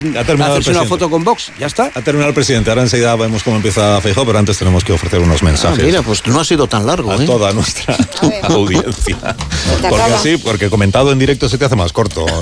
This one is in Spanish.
Ha terminado hacerse una foto con Vox, ya está. Ha terminado el presidente, ahora enseguida vemos cómo empieza Feijóo, pero antes tenemos que ofrecer unos mensajes. Mira, pues no ha sido tan largo. A toda nuestra audiencia. Porque comentado en directo se te hace más corto.